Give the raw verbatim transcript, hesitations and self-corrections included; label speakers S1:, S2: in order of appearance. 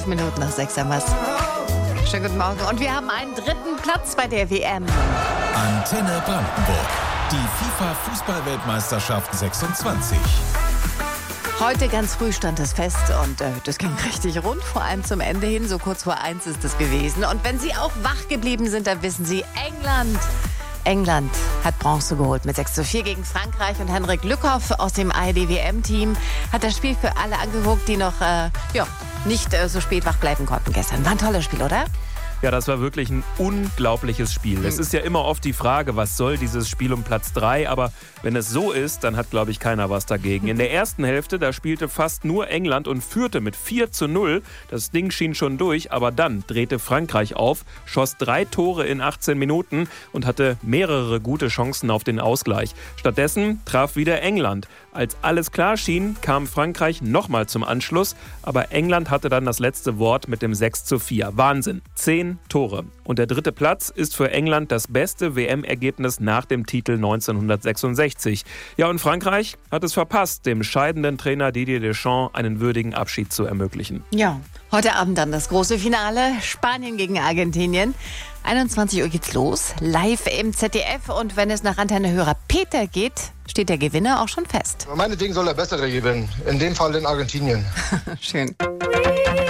S1: Minuten nach sechs haben wir's. Schönen guten Morgen. Und wir haben einen dritten Platz bei der W M.
S2: Antenne Brandenburg. Die FIFA-Fußball-Weltmeisterschaft sechsundzwanzig.
S1: Heute ganz früh stand es fest und äh, das ging richtig rund, vor allem zum Ende hin. So kurz vor eins ist es gewesen. Und wenn Sie auch wach geblieben sind, dann wissen Sie, England... England hat Bronze geholt mit sechs zu vier gegen Frankreich und Henrik Lückhoff aus dem A R D W M-Team hat das Spiel für alle angeguckt, die noch äh, ja, nicht äh, so spät wach bleiben konnten gestern. War ein tolles Spiel, oder?
S3: Ja, das war wirklich ein unglaubliches Spiel. Es ist ja immer oft die Frage, was soll dieses Spiel um Platz drei? Aber wenn es so ist, dann hat, glaube ich, keiner was dagegen. In der ersten Hälfte, da spielte fast nur England und führte mit vier zu null. Das Ding schien schon durch, aber dann drehte Frankreich auf, schoss drei Tore in achtzehn Minuten und hatte mehrere gute Chancen auf den Ausgleich. Stattdessen traf wieder England. Als alles klar schien, kam Frankreich nochmal zum Anschluss, aber England hatte dann das letzte Wort mit dem sechs zu vier. Wahnsinn, zehn Tore. Und der dritte Platz ist für England das beste W M-Ergebnis nach dem Titel neunzehnhundertsechsundsechzig. Ja, und Frankreich hat es verpasst, dem scheidenden Trainer Didier Deschamps einen würdigen Abschied zu ermöglichen.
S1: Ja, heute Abend dann das große Finale, Spanien gegen Argentinien. einundzwanzig Uhr geht's los, live im Z D F. Und wenn es nach Antenne-Hörer Peter geht, steht der Gewinner auch schon fest.
S4: Meinetwegen soll der Bessere gewinnen, in dem Fall in Argentinien.
S1: Schön.